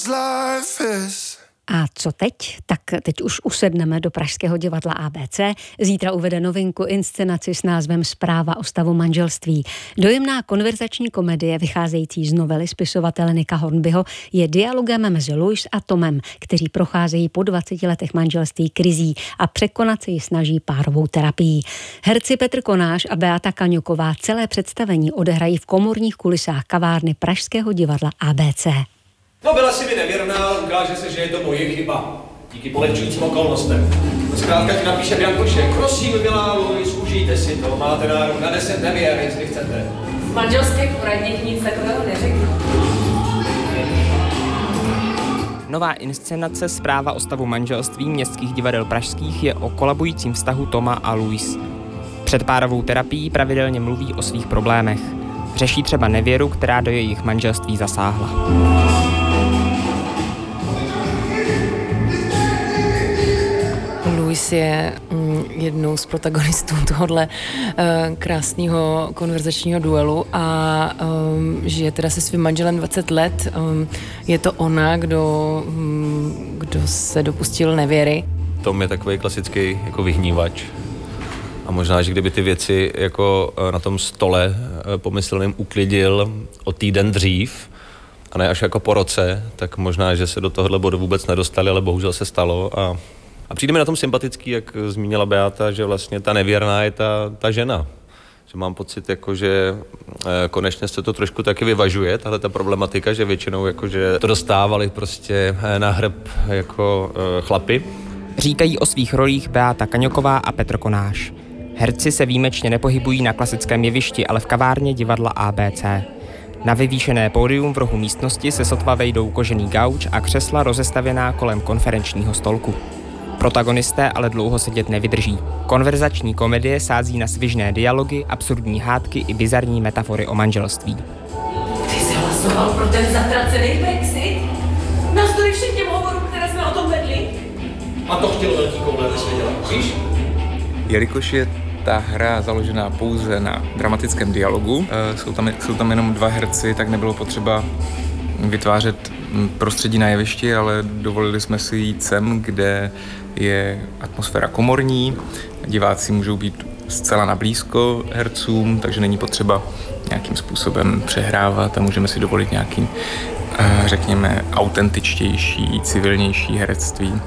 A co teď? Tak teď už usedneme do Pražského divadla ABC. Zítra uvede novinku inscenaci s názvem Zpráva o stavu manželství. Dojemná konverzační komedie vycházející z novely spisovatele Nicka Hornbyho je dialogem mezi Louis a Tomem, kteří procházejí po 20 letech manželství krizí a překonat se ji snaží párovou terapií. Herci Petr Konáš a Beata Kaňoková celé představení odehrají v komorních kulisách kavárny Pražského divadla ABC. No, byla si mi nevěrná, ale ukáže se, že je to moje chyba. Díky polehčujícím okolnostem. Zkrátka ti napíše biankošek. Prosím, milá Louis, užijte si to. Máte nárok na 10 nevěr, jestli chcete. V manželské poradně nic takového neřeknu. Nová inscenace Zpráva o stavu manželství městských divadel pražských je o kolabujícím vztahu Toma a Louis. Před párovou terapií pravidelně mluví o svých problémech. Řeší třeba nevěru, která do jejich manželství zasáhla. Louis je jednou z protagonistů tohohle krásného konverzačního duelu a žije teda se svým manželem 20 let. Je to ona, kdo se dopustil nevěry. Tom je takový klasický jako vyhnívač. A možná, že kdyby ty věci jako na tom stole pomyslným uklidil o týden dřív, a ne až jako po roce, tak možná, že se do tohohle bodu vůbec nedostali, ale bohužel se stalo. A přijde mi na tom sympatický, jak zmínila Beata, že vlastně ta nevěrná je ta žena. Že mám pocit, jako, že konečně se to trošku taky vyvažuje, tahle ta problematika, že většinou jako, že to dostávali prostě na hrb jako chlapi. Říkají o svých rolích Beata Kaňoková a Petr Konáš. Herci se výjimečně nepohybují na klasickém jevišti, ale v kavárně divadla ABC. Na vyvýšené pódium v rohu místnosti se sotva vejdou kožený gauč a křesla rozestavěná kolem konferenčního stolku. Protagonisté ale dlouho sedět nevydrží. Konverzační komedie sází na svižné dialogy, absurdní hádky i bizarní metafory o manželství. Ty jsi hlasoval pro ten zatracený Brexit? Navzdory všem těm hovorům, které jsme o tom vedli? A to chtěl velký koule nesvěděla, víš? Jelikož je ta hra založená pouze na dramatickém dialogu, jsou tam jenom 2 herci, tak nebylo potřeba vytvářet prostředí na jevišti, ale dovolili jsme si jít sem, kde je atmosféra komorní, diváci můžou být zcela nablízko hercům, takže není potřeba nějakým způsobem přehrávat a můžeme si dovolit nějaký, řekněme, autentičtější, civilnější herectví.